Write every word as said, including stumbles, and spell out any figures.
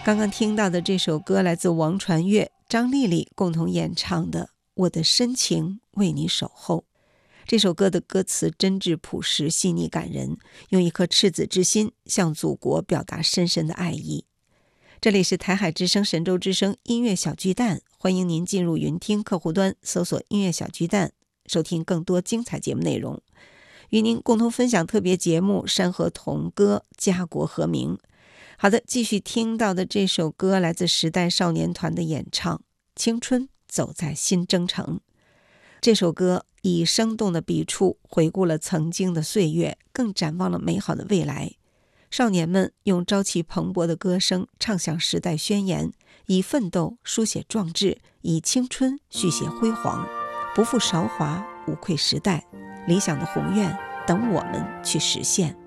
刚刚听到的这首歌来自王传岳、张丽丽共同演唱的《我的深情为你守候》。这首歌的歌词真挚朴实、细腻感人，用一颗赤子之心向祖国表达深深的爱意。这里是台海之声、神州之声音乐小巨蛋，欢迎您进入云听客户端，搜索音乐小巨蛋，收听更多精彩节目内容。与您共同分享特别节目《山河同歌，家国和鸣》。好的，继续听到的这首歌来自时代少年团的演唱《青春走在新征程》。这首歌以生动的笔触回顾了曾经的岁月，更展望了美好的未来。少年们用朝气蓬勃的歌声唱响时代宣言，以奋斗书写壮志，以青春续写辉煌，不负韶华，无愧时代，理想的宏愿等我们去实现。